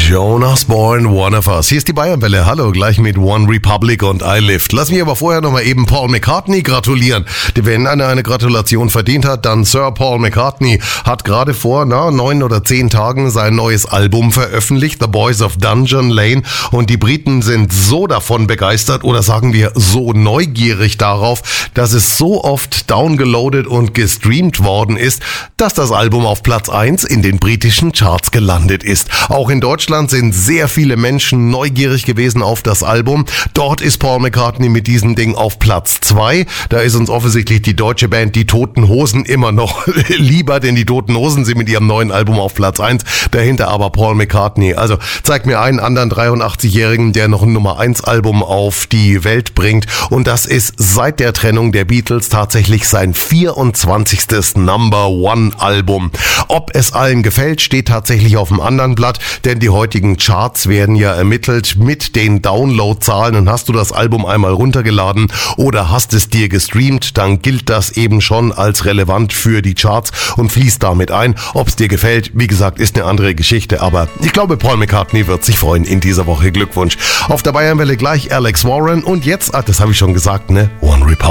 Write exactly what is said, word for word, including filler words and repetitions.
Jonas Bourne, One of Us. Hier ist die Bayernwelle. Hallo, gleich mit One Republic und I Lift. Lass mich aber vorher nochmal eben Paul McCartney gratulieren. Wenn einer eine Gratulation verdient hat, dann Sir Paul McCartney hat gerade vor na, neun oder zehn Tagen sein neues Album veröffentlicht, The Boys of Dungeon Lane. Und die Briten sind so davon begeistert oder sagen wir so neugierig darauf, dass es so oft downgeloadet und gestreamt worden ist, dass das Album auf Platz eins in den britischen Charts gelandet ist. Auch in Deutschland sind sehr viele Menschen neugierig gewesen auf das Album. Dort ist Paul McCartney mit diesem Ding auf Platz zwei. Da ist uns offensichtlich die deutsche Band Die Toten Hosen immer noch lieber, denn die Toten Hosen sind mit ihrem neuen Album auf Platz eins. Dahinter aber Paul McCartney. Also zeig mir einen anderen dreiundachtzigjährigen, der noch ein Nummer eins Album auf die Welt bringt. Und das ist seit der Trennung der Beatles tatsächlich sein vierundzwanzigstes Number One Album. Ob es allen gefällt, steht tatsächlich auf dem anderen Blatt, denn die heutigen Charts werden ja ermittelt mit den Downloadzahlen. Und hast du das Album einmal runtergeladen oder hast es dir gestreamt, dann gilt das eben schon als relevant für die Charts und fließt damit ein. Ob es dir gefällt, wie gesagt, ist eine andere Geschichte, aber ich glaube, Paul McCartney wird sich freuen in dieser Woche. Glückwunsch. Auf der Bayernwelle gleich Alex Warren und jetzt, ah, das habe ich schon gesagt, ne? One Republic.